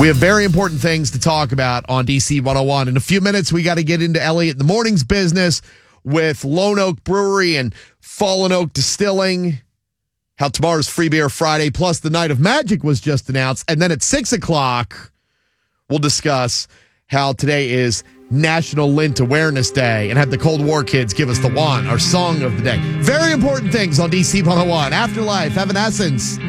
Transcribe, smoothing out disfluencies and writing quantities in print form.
We have very important things to talk about on DC 101. In a few minutes, we got to get into Elliot in the Morning's business with Lone Oak Brewery and Fallen Oak Distilling. How tomorrow's Free Beer Friday, plus the Night of Magic was just announced. And then at 6 o'clock, we'll discuss how today is National Lint Awareness Day and have the Cold War Kids give us the one, our song of the day. Very important things on DC 101. Afterlife, Evanescence.